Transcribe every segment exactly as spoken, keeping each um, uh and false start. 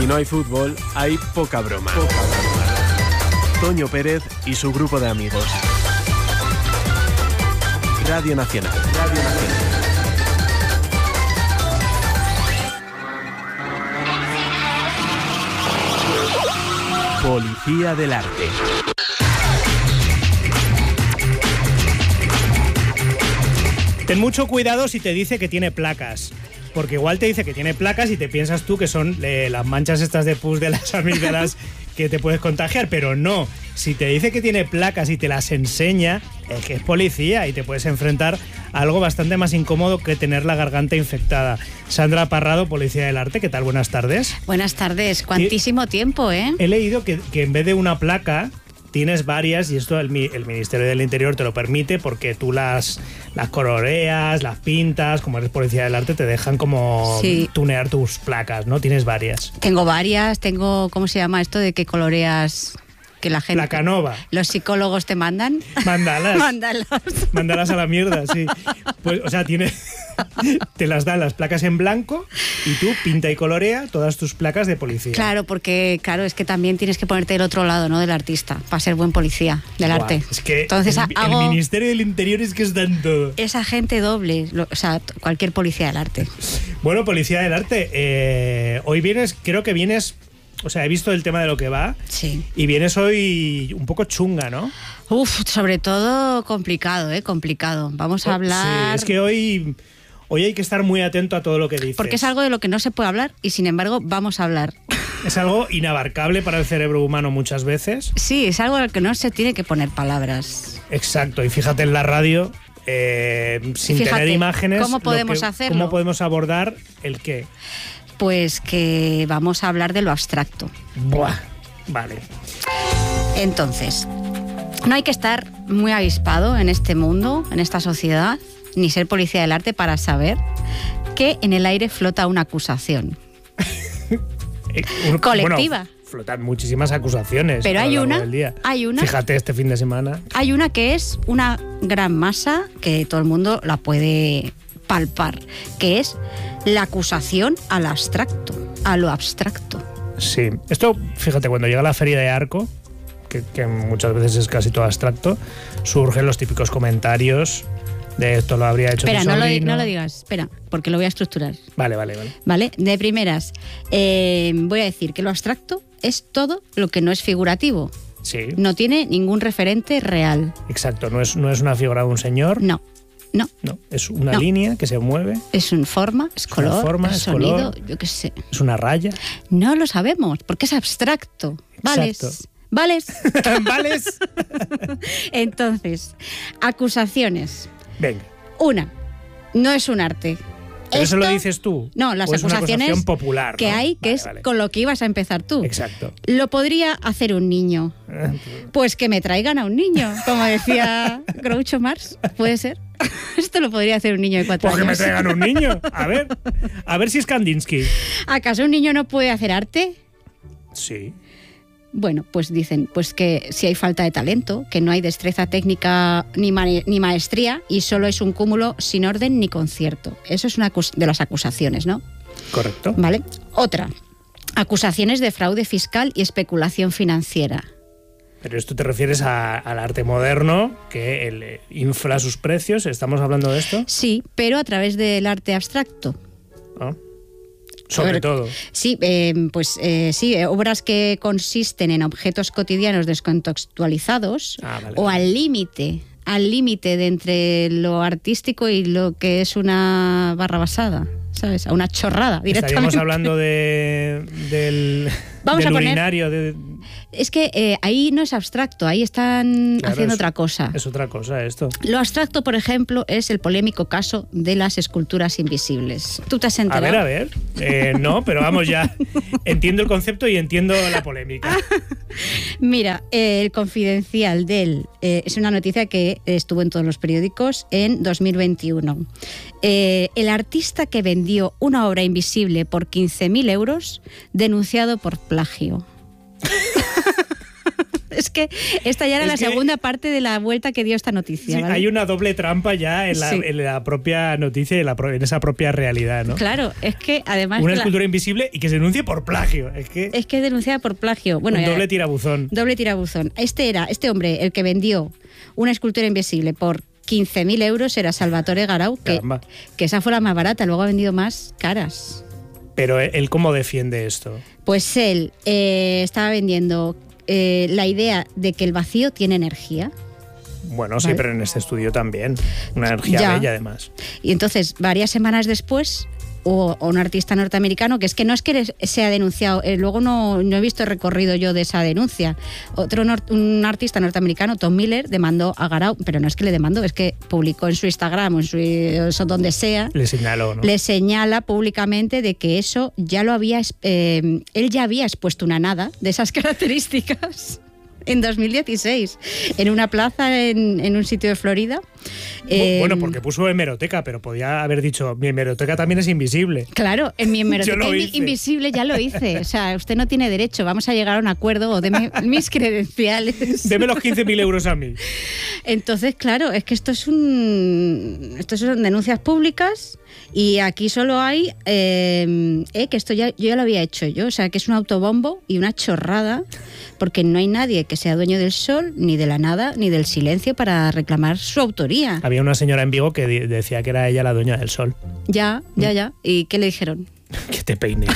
no hay fútbol, hay poca broma. Poca broma. Toño Pérez y su grupo de amigos. Radio Nacional. Radio Nacional. Policía del Arte. Ten mucho cuidado si te dice que tiene placas. Porque igual te dice que tiene placas y te piensas tú que son eh, las manchas estas de pus de las amígdalas que te puedes contagiar, pero no. Si te dice que tiene placas y te las enseña, es que es policía y te puedes enfrentar a algo bastante más incómodo que tener la garganta infectada. Sandra Parrado, Policía del Arte, ¿qué tal? Buenas tardes. Buenas tardes. Cuantísimo tiempo, ¿eh? He leído que, que en vez de una placa tienes varias, y esto el, el Ministerio del Interior te lo permite porque tú las, las coloreas, las pintas, como eres Policía del Arte, te dejan como sí. tunear tus placas, ¿no? Tienes varias. Tengo varias, tengo, ¿cómo se llama esto de que coloreas? Que la gente... Placanova. ¿Los psicólogos te mandan? Mandalas. Mandalas. Mandalas a la mierda, sí. Pues, o sea, tiene... te las dan las placas en blanco y tú pinta y colorea todas tus placas de policía. Claro, porque claro, es que también tienes que ponerte del otro lado, ¿no? Del artista, para ser buen policía del Guau, arte. Es que entonces el, hago... el Ministerio del Interior es que está en todo. Es agente doble, lo, o sea, cualquier policía del arte. Bueno, Policía del Arte, eh, hoy vienes, creo que vienes... O sea, he visto el tema de lo que va. Sí. Y vienes hoy un poco chunga, ¿no? Uf, sobre todo complicado, ¿eh? Complicado. Vamos a hablar... Sí, es que hoy, hoy hay que estar muy atento a todo lo que dices. Porque es algo de lo que no se puede hablar y, sin embargo, vamos a hablar. Es algo inabarcable para el cerebro humano muchas veces. Sí, es algo al que no se tiene que poner palabras. Exacto. Y fíjate en la radio, eh, sin fíjate, tener imágenes... ¿cómo podemos que, hacerlo? ¿Cómo podemos abordar el qué? Pues que vamos a hablar de lo abstracto. Buah, vale. Entonces, no hay que estar muy avispado en este mundo, en esta sociedad, ni ser policía del arte para saber que en el aire flota una acusación. Un, colectiva. Bueno, flotan muchísimas acusaciones. Pero hay una, del día. hay una. Fíjate este fin de semana. Hay una que es una gran masa que todo el mundo la puede palpar, que es la acusación al abstracto, a lo abstracto. Sí, esto, fíjate, cuando llega la feria de Arco, que, que muchas veces es casi todo abstracto, surgen los típicos comentarios de esto lo habría hecho Espera, tu no lo, sobrino. no lo digas, espera, porque lo voy a estructurar. Vale, vale, vale. Vale, de primeras, eh, voy a decir que lo abstracto es todo lo que no es figurativo. Sí. No tiene ningún referente real. Exacto, no es, no es una figura de un señor. No. No. No, es una no. línea que se mueve. Es una forma, es, es color, forma, es, es sonido, color, yo qué sé. Es una raya. No lo sabemos, porque es abstracto. ¿Vales? ¿Vales? ¿Vales? Entonces, acusaciones. Venga. Una, no es un arte. ¿Pero Esto, eso lo dices tú? No, las ¿O es acusaciones una acusación popular, que ¿no? hay, que vale, es vale. con lo que ibas a empezar tú. Exacto. Lo podría hacer un niño. Pues que me traigan a un niño, como decía Groucho Marx. ¿Puede ser? Esto lo podría hacer un niño de cuatro pues años. Pues que me traigan un niño. A ver, a ver si es Kandinsky. ¿Acaso un niño no puede hacer arte? Sí. Bueno, pues dicen pues que si hay falta de talento, que no hay destreza técnica ni, ma ni maestría y solo es un cúmulo sin orden ni concierto. Eso es una de las acusaciones, ¿no? Correcto. Vale. Otra. Acusaciones de fraude fiscal y especulación financiera. Pero esto te refieres a, al arte moderno, que el, eh, infla sus precios. ¿Estamos hablando de esto? Sí, pero a través del arte abstracto. ¿Ah? Sobre ver, todo. Sí, eh, pues eh, sí, obras que consisten en objetos cotidianos descontextualizados ah, vale, o vale. al límite, al límite de entre lo artístico y lo que es una barra basada, ¿sabes? A una chorrada directamente. Estaríamos hablando de, del, Vamos del a poner, urinario. De... Es que eh, ahí no es abstracto, ahí están claro, haciendo es, otra cosa. Es otra cosa esto. Lo abstracto, por ejemplo, es el polémico caso de las esculturas invisibles. ¿Tú te has enterado? A ver, a ver. Eh, no, pero vamos ya. Entiendo el concepto y entiendo la polémica. Mira, eh, el Confidencial del eh, es una noticia que estuvo en todos los periódicos en dos mil veintiuno. Eh, el artista que vendió una obra invisible por quince mil euros, denunciado por plagio. Es que esta ya era Es la que- segunda parte de la vuelta que dio esta noticia. Sí, ¿vale? hay una doble trampa ya en la, Sí. en la propia noticia y en, la pro- en esa propia realidad, ¿no? Claro, es que además... Una que la- escultura invisible y que se denuncie por plagio. Es que es que es denunciada por plagio. Bueno, un ya- doble tirabuzón. doble tirabuzón. Este era, este hombre, el que vendió una escultura invisible por quince mil euros, era Salvatore Garau, que, Caramba. que esa fue la más barata, luego ha vendido más caras. Pero él, ¿cómo defiende esto? Pues él eh, estaba vendiendo eh, la idea de que el vacío tiene energía. Bueno, sí, Vale. pero en este estudio también. Una energía Ya. bella, además. Y entonces, varias semanas después, o, o un artista norteamericano, que es que no es que sea denunciado, eh, luego no, no he visto el recorrido yo de esa denuncia. Otro nor- un artista norteamericano, Tom Miller, demandó a Garau, pero no es que le demandó, es que publicó en su Instagram o en su eso donde sea, Le señaló, ¿no? le señala públicamente de que eso ya lo había, es- eh, él ya había expuesto una nada de esas características en dos mil dieciséis, en una plaza en, en un sitio de Florida. Eh, Bueno, porque puso hemeroteca, pero podía haber dicho, mi hemeroteca también es invisible. Claro, en mi hemeroteca Yo lo invi- hice. invisible ya lo hice. O sea, usted no tiene derecho, vamos a llegar a un acuerdo o deme mis credenciales. Deme los quince mil euros a mí. Entonces, claro, es que esto es un, esto son denuncias públicas y aquí solo hay eh, eh, que esto ya yo ya lo había hecho yo, o sea, que es un autobombo y una chorrada, porque no hay nadie que sea dueño del sol, ni de la nada, ni del silencio para reclamar su autoría. Había una señora en Vigo que di- decía que era ella la dueña del sol. Ya, ya, ya. ¿Y qué le dijeron? Que te peines.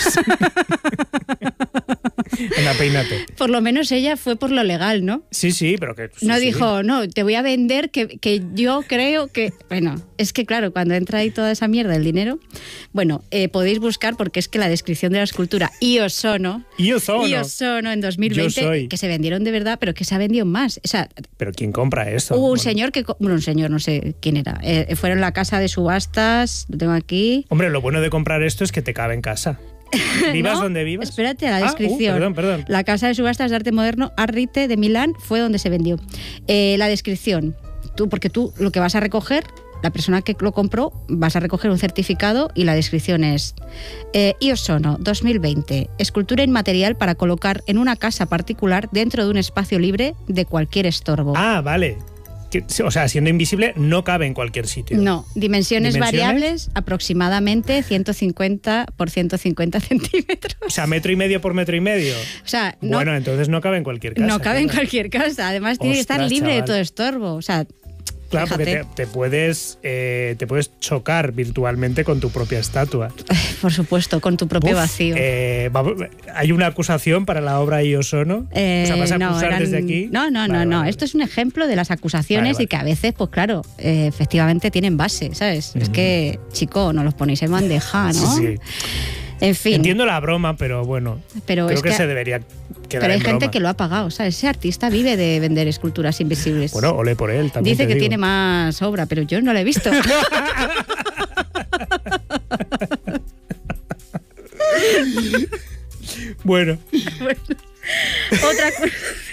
Anda, peínate. Por lo menos ella fue por lo legal, ¿no? Sí, sí, pero que... sí, No sí. dijo, no, te voy a vender que, que yo creo que... Bueno, es que claro, cuando entra ahí toda esa mierda, el dinero... Bueno, eh, podéis buscar porque es que la descripción de la escultura Io Sono... Io sono. Io Sono en dos mil Yo veinte, soy. que se vendieron de verdad, pero que se ha vendido más. O sea, Pero ¿quién compra esto? hubo un Bueno. señor que... co- Bueno, un señor, no sé quién era. Eh, fueron a la casa de subastas, lo tengo aquí... Hombre, lo bueno de comprar esto es que te cabe en casa. ¿Vivas No, donde vivas? Espérate, la Ah, uh, descripción. perdón, perdón. La casa de subastas de arte moderno Arrite de Milán fue donde se vendió. Eh, la descripción. Tú, porque tú lo que vas a recoger, la persona que lo compró, vas a recoger un certificado y la descripción es eh, Io Sono dos mil veinte, escultura inmaterial para colocar en una casa particular dentro de un espacio libre de cualquier estorbo. Ah, vale. Que- o sea, siendo invisible no cabe en cualquier sitio. No, dimensiones, ¿Dimensiones? variables, aproximadamente ciento cincuenta por ciento cincuenta centímetros. O sea, metro y medio por metro y medio. O sea, no, Bueno, entonces no cabe en cualquier casa. no cabe en claro. cualquier casa. Además, tiene que estar Ostras, libre de chaval. todo estorbo. O sea, Claro, porque te, fíjate. te puedes, eh, te puedes chocar virtualmente con tu propia estatua. Por supuesto, con tu propio Uf, vacío. eh, vamos- ¿Hay una acusación para la obra Io Sono? Eh, o sea, ¿vas a no, acusar eran- desde aquí? No, no, no, Vale, no. vale, Esto es un ejemplo de las acusaciones Vale, vale. y que a veces, pues claro, eh, efectivamente tienen base, ¿sabes? Es que, chico, no los ponéis en bandeja, ¿no? Sí, sí. En fin. Entiendo la broma, pero bueno, Pero creo es que, que- se debería quedar Pero hay en gente broma. que lo ha pagado, ¿sabes? Ese artista vive de vender esculturas invisibles. Bueno, ole por él también. Dice te que digo. tiene más obra, pero yo no la he visto. Bueno, Otra cosa.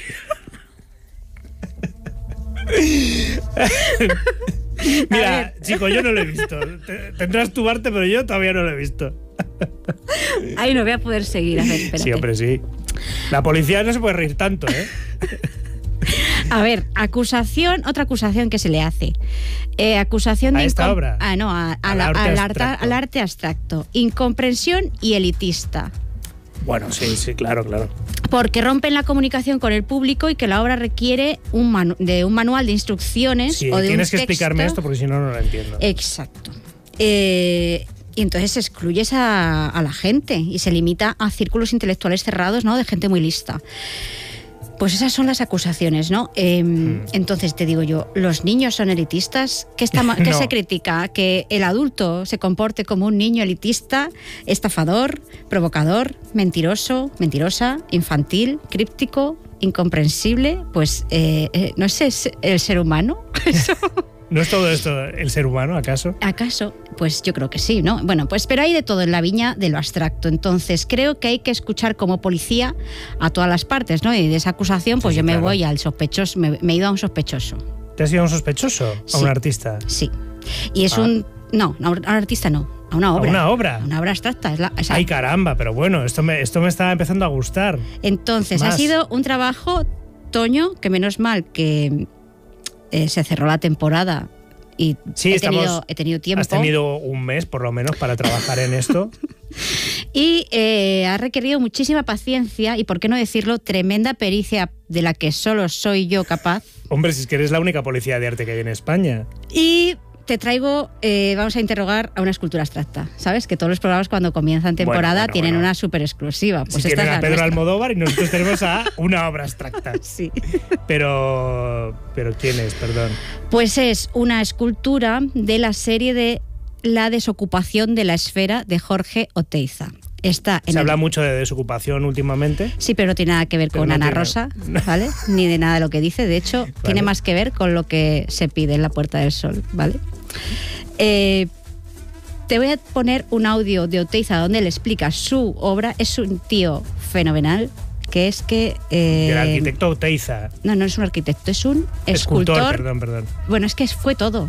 mira, chico, yo no lo he visto. Te- Tendrás tu arte, pero yo todavía no lo he visto. Ay, no voy a poder seguir. A ver, espérate. Sí, hombre, sí. La policía no se puede reír tanto, ¿eh? A ver, acusación, otra acusación que se le hace. Eh, acusación ¿A de esta incom- obra? Ah, no, a- a Al la- arte al, arte, abstracto. al arte abstracto. Incomprensión y elitista. Bueno, sí, sí, claro, claro. Porque rompen la comunicación con el público y que la obra requiere un manu- de un manual de instrucciones Sí, o de tienes un que texto. explicarme esto porque si no, no lo entiendo. Exacto. Eh, y entonces excluyes a, a la gente y se limita a círculos intelectuales cerrados, ¿no? De gente muy lista. Pues esas son las acusaciones, ¿no? Eh, Entonces te digo yo, ¿los niños son elitistas? ¿Qué, está, ma- qué No. se critica? ¿Que el adulto se comporte como un niño elitista, estafador, provocador, mentiroso, mentirosa, infantil, críptico, incomprensible? Pues eh, eh, no sé, ¿es el ser humano? Eso. ¿No es todo esto el ser humano, acaso? ¿Acaso? Pues yo creo que sí, ¿no? Bueno, pues pero hay de todo en la viña de lo abstracto. Entonces creo que hay que escuchar como policía a todas las partes, ¿no? Y de esa acusación, pues Sí, yo sí, me claro. voy al sospechoso, me, me he ido a un sospechoso. ¿Te has ido a un sospechoso? ¿A Sí. un artista? Sí. Y es Ah. un... No, a un artista no, a una ¿A obra. una obra? A una obra abstracta. Es la, o sea, Ay, caramba, pero bueno, esto me, esto me está empezando a gustar. entonces, ha más. sido un trabajo Toño, que menos mal que eh, se cerró la temporada y sí, he, tenido, estamos, he tenido tiempo. Has tenido un mes, por lo menos, para trabajar en esto. Y eh, ha requerido muchísima paciencia y, por qué no decirlo, tremenda pericia de la que solo soy yo capaz. Hombre, si es que eres la única policía de arte que hay en España. Y te traigo, eh, vamos a interrogar a una escultura abstracta. ¿Sabes? Que todos los programas cuando comienzan temporada bueno, bueno, tienen bueno. una súper exclusiva. Pues si esta tienen es la a Pedro nuestra. Almodóvar y nosotros tenemos a una obra abstracta. Sí. Pero, pero ¿quién es? Perdón. Pues es una escultura de la serie de La desocupación de la esfera de Jorge Oteiza. Está en Se el... habla mucho de desocupación últimamente. Sí, pero no tiene nada que ver Pero con no Ana tiene- Rosa, ¿vale? Ni de nada de lo que dice. De hecho, Vale. tiene más que ver con lo que se pide en la Puerta del Sol, ¿vale? Eh, te voy a poner un audio de Oteiza donde él explica su obra. Es un tío fenomenal, que es que... eh, El arquitecto Oteiza. No, no es un arquitecto, es un Escultor, escultor. perdón, perdón. Bueno, es que fue todo.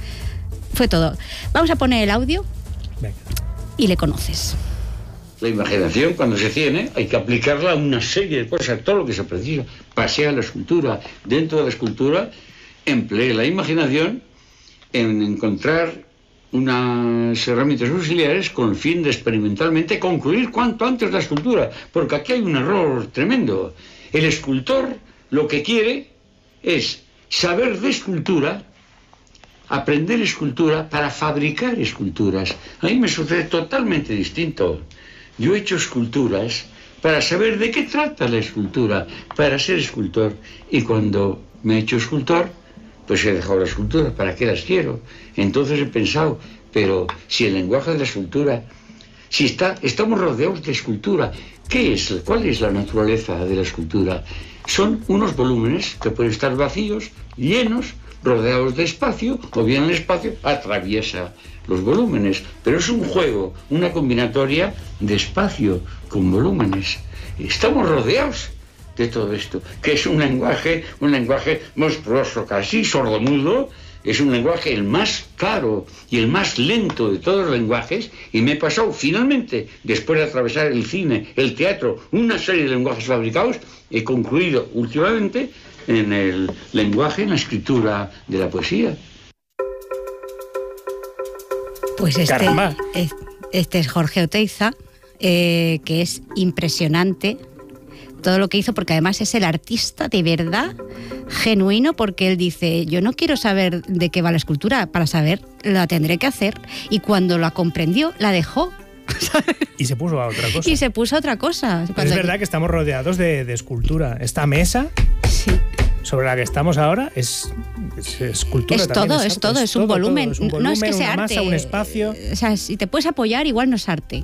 Fue todo. Vamos a poner el audio Venga. y le conoces. La imaginación, cuando se tiene, hay que aplicarla a una serie de cosas, todo lo que se precisa. Pasea la escultura. Dentro de la escultura, emplee la imaginación en encontrar unas herramientas auxiliares con el fin de experimentalmente concluir cuanto antes la escultura. Porque aquí hay un error tremendo. El escultor lo que quiere es saber de escultura, aprender escultura para fabricar esculturas. A mí me sucede totalmente distinto. Yo he hecho esculturas para saber de qué trata la escultura, para ser escultor. Y cuando me he hecho escultor, pues he dejado la escultura, ¿para qué las quiero? Entonces he pensado, pero si el lenguaje de la escultura, si está, estamos rodeados de escultura, ¿qué es? ¿Cuál es la naturaleza de la escultura? Son unos volúmenes que pueden estar vacíos, llenos, rodeados de espacio, o bien el espacio atraviesa los volúmenes, pero es un juego, una combinatoria de espacio con volúmenes. Estamos rodeados de todo esto, que es un lenguaje, un lenguaje monstruoso, casi sordomudo, es un lenguaje el más caro y el más lento de todos los lenguajes, y me he pasado finalmente, después de atravesar el cine, el teatro, una serie de lenguajes fabricados, he concluido últimamente en el lenguaje, en la escritura de la poesía. Pues este, Caramba. es- este es Jorge Oteiza, eh, que es impresionante todo lo que hizo, porque además es el artista de verdad genuino, porque él dice, yo no quiero saber de qué va la escultura, para saber la tendré que hacer, y cuando la comprendió, la dejó Y se puso a otra cosa. y se puso a otra cosa. Pero Cuando- es verdad que estamos rodeados de, de escultura. Esta mesa Sí. sobre la que estamos ahora es, es escultura. Es también, todo, es arte, todo, es un todo, volumen. todo. Es un No volumen, es que sea una arte. masa, un espacio. O sea, si te puedes apoyar, igual no es arte.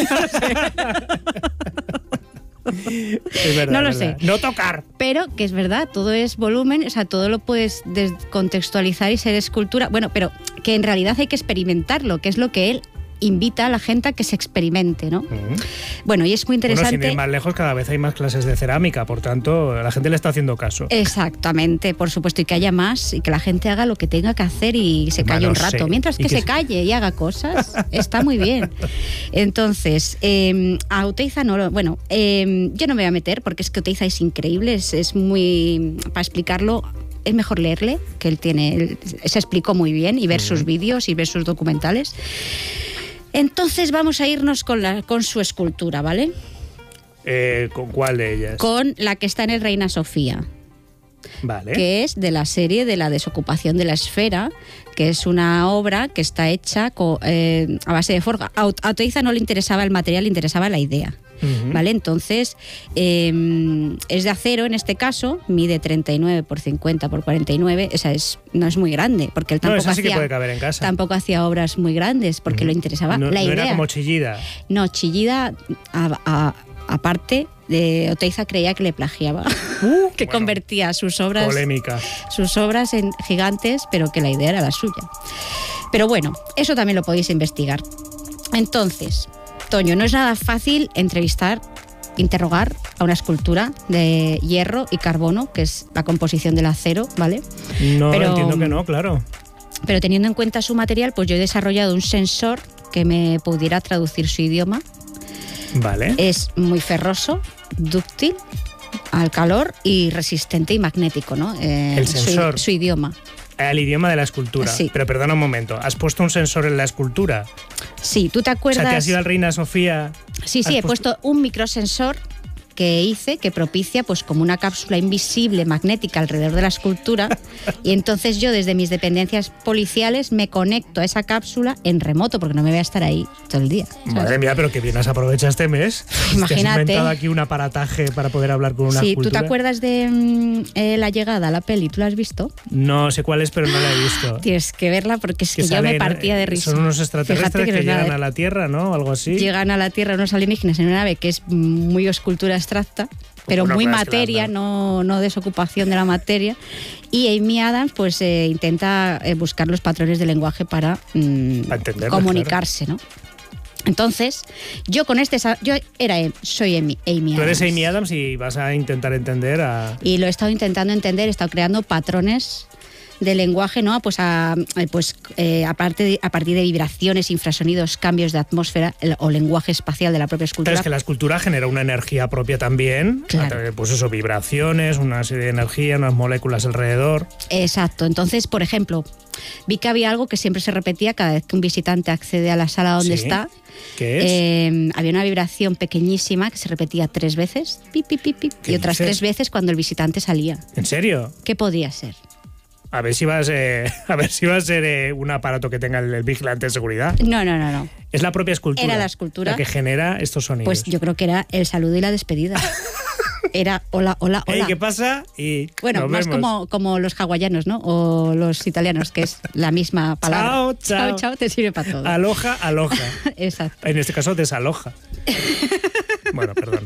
Es verdad, No lo es verdad. sé. No tocar. Pero que es verdad, todo es volumen, o sea, todo lo puedes descontextualizar y ser escultura. Bueno, pero que en realidad hay que experimentarlo, que es lo que él invita a la gente a que se experimente, ¿no? Ujú. Bueno, y es muy Bueno, interesante. sin ir más lejos, cada vez hay más clases de cerámica, por tanto, la gente le está haciendo caso. Exactamente, por supuesto, y que haya más y que la gente haga lo que tenga que hacer y se calle un Manos, rato. sí. Mientras Y que, que se se- calle y haga cosas, está muy bien. Entonces, eh, a Oteiza no lo... Bueno, eh, yo no me voy a meter porque es que Oteiza es increíble, es, es muy... Para explicarlo, es mejor leerle, que él tiene... él se explicó muy bien y ver sus vídeos y ver sus documentales. Entonces vamos a irnos con, la, con su escultura, ¿vale? Eh, ¿Con cuál de ellas? Con la que está en el Reina Sofía. Vale. Que es de la serie de la desocupación de la esfera, que es una obra que está hecha co- eh, a base de forja. A Ot- a Oteiza no le interesaba el material, le interesaba la idea. Ujú. ¿Vale? Entonces, eh, es de acero en este caso, mide treinta y nueve por cincuenta por cuarenta y nueve, o sea, es, no es muy grande, porque él No, tampoco, esa sí que hacía, puede caber en casa. tampoco hacía obras muy grandes, porque Ujú. le interesaba no, la no idea. era como Chillida. No, Chillida, a- a- aparte, de Oteiza creía que le plagiaba, que bueno. convertía sus obras Polémica. sus obras en gigantes, pero que la idea era la suya. Pero bueno, eso también lo podéis investigar. Entonces, Toño, no es nada fácil entrevistar, interrogar a una escultura de hierro y carbono, que es la composición del acero, ¿vale? No, Pero- entiendo que no, claro. Pero teniendo en cuenta su material, pues yo he desarrollado un sensor que me pudiera traducir su idioma. Vale. Es muy ferroso, dúctil, al calor y resistente y magnético, ¿no? Eh, El sensor. Su, su idioma. El idioma de la escultura. Sí. Pero perdona un momento, ¿has puesto un sensor en la escultura? Sí, ¿tú te O acuerdas? sea, ¿te has ido al Reina Sofía? Sí, sí, ¿Has he puesto un microsensor que hice, que propicia pues como una cápsula invisible magnética alrededor de la escultura, y entonces yo desde mis dependencias policiales me conecto a esa cápsula en remoto, porque no me voy a estar ahí todo el día, ¿sabes? Madre mía, pero que bien has aprovechado este mes. Imagínate. Te has inventado aquí un aparataje para poder hablar con una Sí, escultura. ¿tú te acuerdas de mm, eh, La Llegada, la peli? ¿Tú la has visto? No sé cuál es, pero no la he visto. Tienes que verla porque es que, yo sale, me partía de risa. Son unos extraterrestres Fíjate que, que nos llegan da- a la Tierra, ¿no? Algo así. Llegan a la Tierra unos alienígenas en una nave que es muy escultura abstracta, pero Bueno, muy claro, es que la- materia, no, no desocupación de la materia. Y Amy Adams pues eh, intenta eh, buscar los patrones de lenguaje para mm, Para entenderlos, comunicarse, ¿no? Entonces, yo con este... sa- Yo era, em- soy Amy, Amy Tú eres Adams. Amy Adams y vas a intentar entender a... Y lo he estado intentando entender, he estado creando patrones de lenguaje, ¿no? Pues a, pues, eh, aparte de- a partir de vibraciones, infrasonidos, cambios de atmósfera el- o lenguaje espacial de la propia escultura. Claro, es que la escultura genera una energía propia también. Claro. A través, pues eso, vibraciones, una serie de energía, unas moléculas alrededor. Exacto. Entonces, por ejemplo, vi que había algo que siempre se repetía cada vez que un visitante accede a la sala donde Sí. está. ¿Qué es? Eh, había una vibración pequeñísima que se repetía tres veces, pip, pip, pip, pip, ¿Qué y otras dices? tres veces cuando el visitante salía. ¿En serio? ¿Qué podía ser? A ver si vas, eh, a ver si va a ser eh, un aparato que tenga el, el vigilante de seguridad. No, no, no, no. Es la propia escultura. Era la escultura. La que genera estos sonidos. Pues yo creo que era el saludo y la despedida. Era hola, hola, Ey, hola. ¿qué pasa? Y Bueno, nos más vemos. como, como los hawaianos, ¿no? O los italianos, que es la misma palabra. Chao, chao. Chao, chao, te sirve para todo. Aloja, aloja. Exacto. En este caso, desaloja. Bueno, perdón.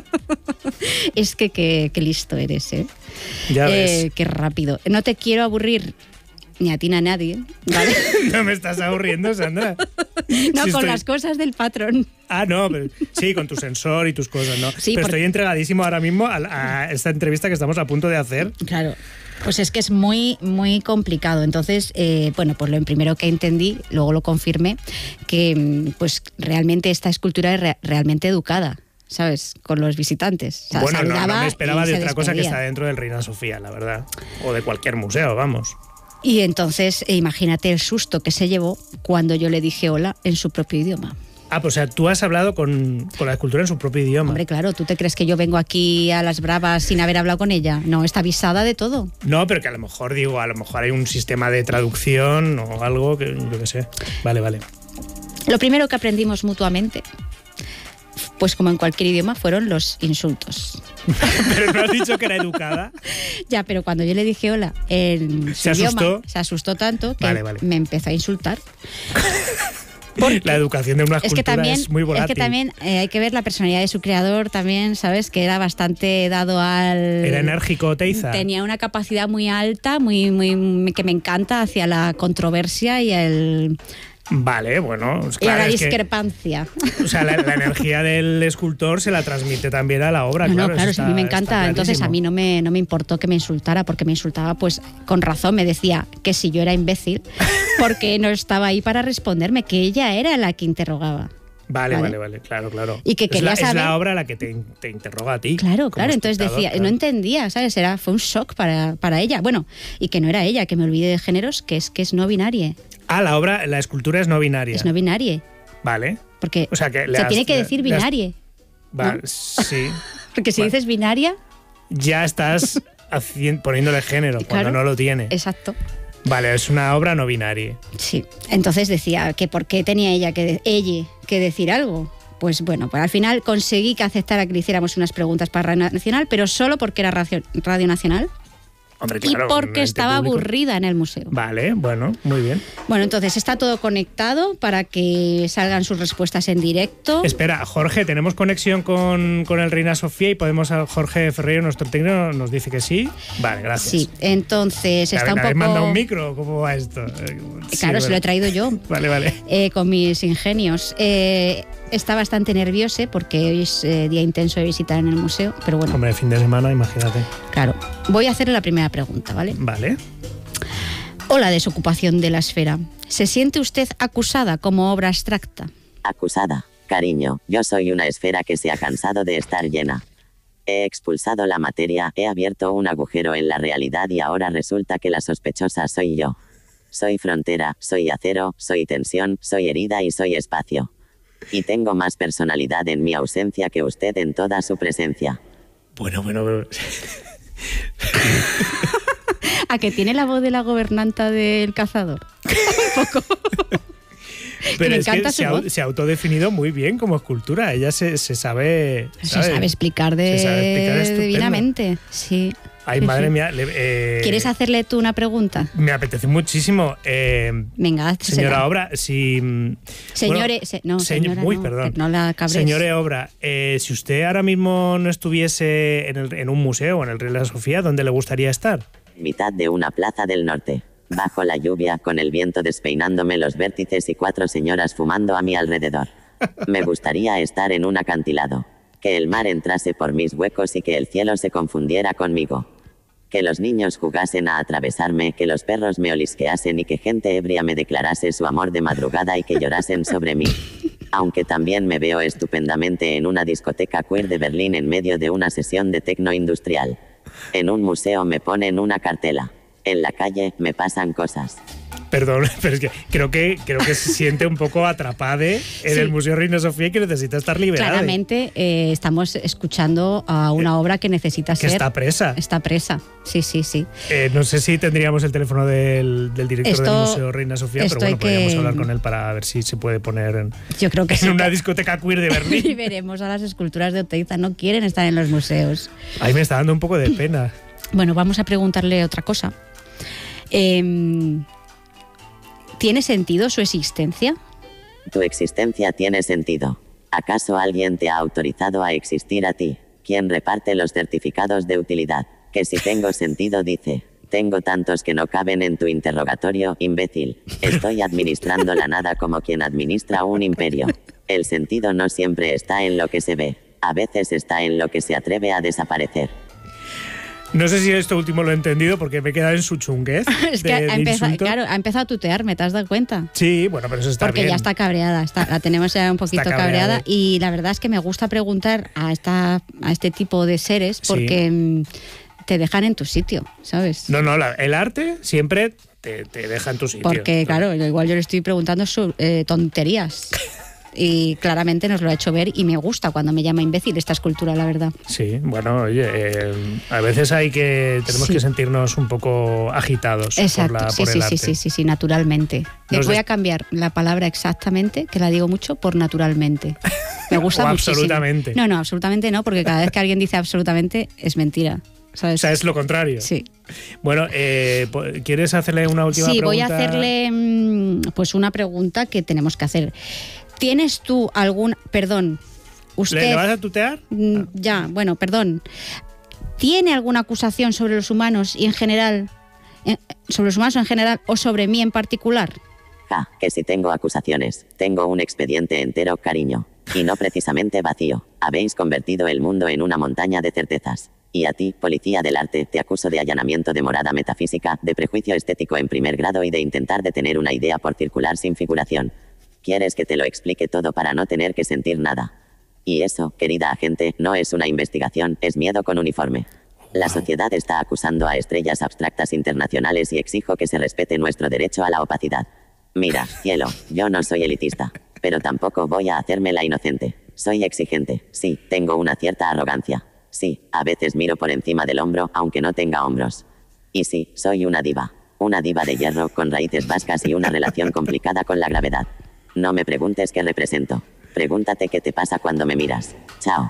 Es que qué qué listo eres, ¿eh? Ya Eh, ves. qué rápido. No te quiero aburrir ni a ti ni a nadie, ¿vale? No me estás aburriendo, Sandra. No, Sí con estoy- las cosas del patrón. Ah, no, pero, sí, con tu sensor y tus cosas, ¿no? Sí, pero porque- estoy entregadísimo ahora mismo a, a esta entrevista que estamos a punto de hacer. Claro. Pues es que es muy, muy complicado. Entonces, eh, bueno, pues lo primero que entendí, luego lo confirmé, que mm, pues realmente esta escultura es re- realmente educada, ¿sabes? Con los visitantes. O sea, Bueno, no, no saludaba me esperaba y de se otra cosa que despedía. está dentro del Reina Sofía, la verdad. O de cualquier museo, vamos. Y entonces, eh, imagínate el susto que se llevó cuando yo le dije hola en su propio idioma. Ah, pues o sea, tú has hablado con, con la escultura en su propio idioma. Hombre, claro, ¿tú te crees que yo vengo aquí a las bravas sin haber hablado con ella? No, está avisada de todo. No, pero que a lo mejor, digo, a lo mejor hay un sistema de traducción o algo que yo qué sé. Vale, vale. Lo primero que aprendimos mutuamente, pues como en cualquier idioma, fueron los insultos. Pero no has dicho que era educada. Ya, pero cuando yo le dije hola en su ¿Se idioma, asustó? se asustó tanto que Vale, vale. me empezó a insultar. La educación de una Es que escultura también, es muy volátil. es que también eh, hay que ver la personalidad de su creador también, ¿sabes? Que era bastante dado al... Era enérgico, Teiza. Tenía una capacidad muy alta, muy, muy que me encanta hacia la controversia y el Vale, bueno. y a Claro, la es que- discrepancia. o sea, la, la energía del escultor se la transmite también a la obra. No, no, claro, claro, eso sí, a mí me está- encanta. está Entonces a clarísimo. mí no me, no me importó que me insultara, porque me insultaba pues con razón. Me decía que si yo era imbécil, porque no estaba ahí para responderme, que ella era la que interrogaba. Vale, Vale. vale, vale, claro, claro. Y que es, quería la, es saber- la obra la que te, te interroga a ti. Claro, como claro. Entonces espectador, decía, claro. no entendía, ¿sabes? Era, fue un shock para, para ella. Bueno, y que no era ella, que me olvidé de géneros, que es que es no binaria. Ah, la obra, la escultura es no binaria. Es no binaria. Vale. Porque O sea, que le se has- tiene que le- decir le has- binaria. Va, ¿No? sí. Porque si Bueno. dices binaria, Ya estás hacien- poniéndole género cuando Claro. no lo tiene. exacto. Vale, es una obra no binaria. Sí, entonces decía que por qué tenía ella que, de- ella que decir algo. Pues bueno, pues al final conseguí que aceptara que le hiciéramos unas preguntas para Radio Nacional, pero solo porque era Radio, Radio Nacional Hombre, y claro. un porque ente estaba público. aburrida en el museo. Vale, bueno, muy bien. Bueno, entonces está todo conectado para que salgan sus respuestas en directo. Espera, Jorge, ¿tenemos conexión con, con el Reina Sofía y podemos a Jorge Ferreiro, nuestro técnico, nos dice que sí? Vale, gracias. Sí, entonces está un ¿Habéis poco... mandado un micro? ¿Cómo va esto? Eh, sí, Claro, se bueno. lo he traído yo. Vale, vale. eh, con mis ingenios. Eh, está bastante nerviosa porque hoy es eh, día intenso de visitar en el museo, pero bueno, Hombre, fin de semana, imagínate. claro. Voy a hacerle la primera pregunta, ¿vale? Vale. Hola, desocupación de la esfera. ¿Se siente usted acusada como obra abstracta? Acusada. Cariño, yo soy una esfera que se ha cansado de estar llena. He expulsado la materia, he abierto un agujero en la realidad y ahora resulta que la sospechosa soy yo. Soy frontera, soy acero, soy tensión, soy herida y soy espacio. Y tengo más personalidad en mi ausencia que usted en toda su presencia. Bueno, bueno, bueno. ¿A que tiene la voz de la gobernanta del cazador? Un poco. Pero me es que encanta se su ha, voz. se ha autodefinido muy bien como escultura. Ella se, se sabe... Se sabe explicar, de... Se sabe explicar estupendo. divinamente. Sí. Ay, Sí, madre sí. mía. le- eh, ¿Quieres hacerle tú una pregunta? Me apetece muchísimo. Eh, Venga, hazte señora será. Obra, si... mm, Señore, bueno, se- no, señ- señora, uy, no, perdón. que no la cabres. Señore Obra, eh, si usted ahora mismo no estuviese en, el- en un museo, en el Reina Sofía, ¿dónde le gustaría estar? Mitad de una plaza del norte. Bajo la lluvia, con el viento despeinándome los vértices y cuatro señoras fumando a mi alrededor. Me gustaría estar en un acantilado. Que el mar entrase por mis huecos y que el cielo se confundiera conmigo. Que los niños jugasen a atravesarme, que los perros me olisqueasen y que gente ebria me declarase su amor de madrugada y que llorasen sobre mí. Aunque también me veo estupendamente en una discoteca queer de Berlín en medio de una sesión de tecno industrial. En un museo me ponen una cartela. En la calle me pasan cosas. Perdón, pero es que creo que, creo que se siente un poco atrapada en Sí. el Museo Reina Sofía y que necesita estar liberada. Claramente eh, estamos escuchando a una obra que necesita Que ser... está presa. Está presa, sí, sí, sí. Eh, no sé si tendríamos el teléfono del, del director Esto- del Museo Reina Sofía, pero esto bueno, hay que- podríamos hablar con él para ver si se puede poner en, Yo creo que en sí. una discoteca queer de Y Berlín. veremos a las esculturas de Oteiza, no quieren estar en los museos. Ahí me está dando un poco de pena. Bueno, vamos a preguntarle otra cosa. Eh, ¿Tiene sentido su existencia? Tu existencia tiene sentido. ¿Acaso alguien te ha autorizado a existir a ti? ¿Quién reparte los certificados de utilidad? Que si tengo sentido dice. Tengo tantos que no caben en tu interrogatorio, imbécil. Estoy administrando la nada como quien administra un imperio. El sentido no siempre está en lo que se ve. A veces está en lo que se atreve a desaparecer. No sé si esto último lo he entendido porque me he quedado en su chunguez. Es que de- ha de empezado, insulto. claro, ha empezado a tutearme, ¿te has dado cuenta? Sí, bueno, pero eso está Porque bien. ya está cabreada, está- la tenemos ya un poquito Está cabreada. cabreada. Y la verdad es que me gusta preguntar a, esta, a este tipo de seres Sí. porque mm, te dejan en tu sitio, ¿sabes? No, no, la- el arte siempre te, te deja en tu sitio. Porque, claro, igual yo le estoy preguntando su- eh, tonterías. Y claramente nos lo ha hecho ver y me gusta cuando me llama imbécil esta escultura, la verdad. Sí, bueno, oye, eh, a veces hay que tenemos Sí. que sentirnos un poco agitados Exacto, por, la, sí, por sí, el sí, arte. sí, sí, sí, naturalmente. Eh, Nos Voy des- a cambiar la palabra exactamente, que la digo mucho, por naturalmente. Me gusta O muchísimo. absolutamente. No, no, absolutamente no, porque cada vez que alguien dice absolutamente es mentira. O ¿Sabes? sea, es lo contrario. Sí. Bueno, eh, po- ¿quieres hacerle una última Sí, pregunta? voy a hacerle mm, pues una pregunta que tenemos que hacer. ¿Tienes tú algún, perdón, usted ¿Le, le vas a tutear? Mm, ya, bueno, perdón. ¿Tiene alguna acusación sobre los humanos y en general, eh, sobre los humanos en general o sobre mí en particular? Ja, que si tengo acusaciones, tengo un expediente entero, cariño. Y no precisamente vacío. Habéis convertido el mundo en una montaña de certezas. Y a ti, policía del arte, te acuso de allanamiento de morada metafísica, de prejuicio estético en primer grado y de intentar detener una idea por circular sin figuración. ¿Quieres que te lo explique todo para no tener que sentir nada? Y eso, querida agente, no es una investigación, es miedo con uniforme. La sociedad está acusando a estrellas abstractas internacionales y exijo que se respete nuestro derecho a la opacidad. Mira, cielo, yo no soy elitista, pero tampoco voy a hacerme la inocente. Soy exigente, sí, tengo una cierta arrogancia. Sí, a veces miro por encima del hombro, aunque no tenga hombros. Y sí, soy una diva. Una diva de hierro, con raíces vascas y una relación complicada con la gravedad. No me preguntes qué represento. Pregúntate qué te pasa cuando me miras. Chao.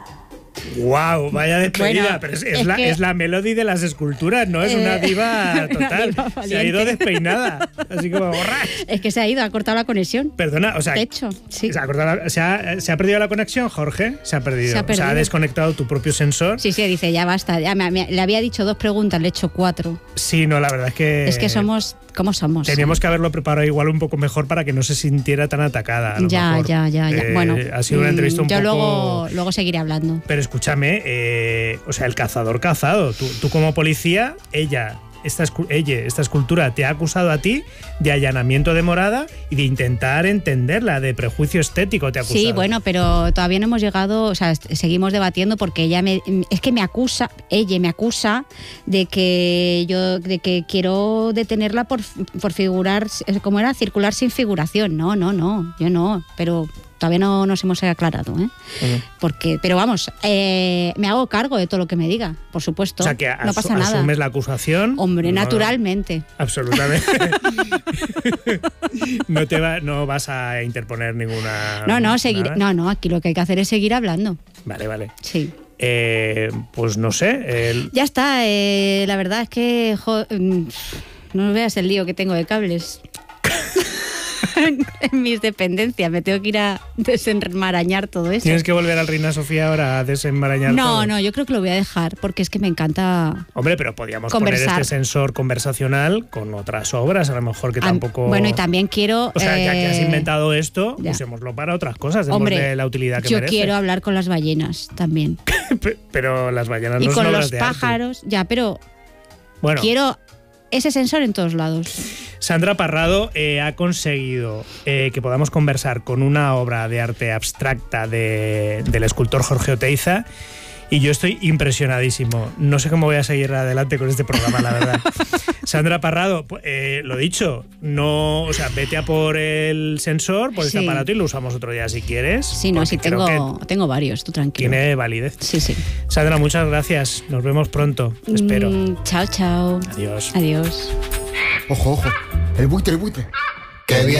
¡Wow! Vaya despedida. Bueno, pero es, es es la, que- es la melody de las esculturas, no es una Eh, diva una total. diva Se ha valiente. ido despeinada. Así como borras. Es que se ha ido, ha cortado la conexión. Perdona, o sea. De hecho, sí. Se ha, cortado la- se ha- se ha perdido la conexión, Jorge. Se ha perdido. Se ha O sea, ha perdido. desconectado tu propio sensor. Sí, sí, dice, ya basta. Ya me- me- le había dicho dos preguntas, le he hecho cuatro. Sí, no, la verdad es que. es que somos, ¿cómo somos? Teníamos que haberlo preparado igual un poco mejor para que no se sintiera tan atacada. a lo Ya, mejor. ya, ya, ya. Eh, Bueno, ha sido una mm, entrevista un yo poco. luego, luego seguiré hablando. Pero escúchame, eh, o sea, el cazador cazado. Tú, tú como policía, ella esta, ella, esta escultura te ha acusado a ti de allanamiento de morada y de intentar entenderla, de prejuicio estético te ha acusado. Sí, bueno, pero todavía no hemos llegado, o sea, seguimos debatiendo porque ella me, es que me acusa, ella me acusa de que yo, de que quiero detenerla por, por figurar, ¿cómo era? Circular sin figuración. No, no, no, yo no, pero todavía no nos hemos aclarado, ¿eh? Uh-huh. Porque, pero vamos, eh, me hago cargo de todo lo que me diga, por supuesto. O sea, que no asu- pasa nada. asumes la acusación. Hombre, no, naturalmente. Absolutamente. no te va, no vas a interponer ninguna. No, no, seguir, nada. no, no, aquí lo que hay que hacer es seguir hablando. Vale, vale. Sí. Eh, pues no sé. El... Ya está, eh, la verdad es que jo, no veas el lío que tengo de cables. En mis dependencias, me tengo que ir a desenmarañar todo eso. ¿Tienes que volver al Reina Sofía ahora a desenmarañar no, todo? No, yo creo que lo voy a dejar porque es que me encanta. Hombre, pero podíamos conversar. Poner este sensor conversacional con otras obras, a lo mejor que a, tampoco... Bueno, y también quiero... O sea, ya que has eh, inventado esto, ya. usémoslo para otras cosas, Hombre, démosle la utilidad que yo merece. quiero hablar con las ballenas también. Pero las ballenas y no son con obras los de pájaros, arte. ya, pero bueno. quiero ese sensor en todos lados. Sandra Parrado eh, ha conseguido eh, que podamos conversar con una obra de arte abstracta de, del escultor Jorge Oteiza y yo estoy impresionadísimo. No sé cómo voy a seguir adelante con este programa, la verdad. Sandra Parrado, eh, lo dicho, no, o sea, vete a por el sensor, por sí. este aparato y lo usamos otro día si quieres. Sí, no, sí, tengo, tengo varios, tú tranquilo. Tiene validez. Sí, sí. Sandra, muchas gracias. Nos vemos pronto, espero. Mm, chao, chao. Adiós. Adiós. Ojo, ojo. El buitre, el buitre. Qué bien.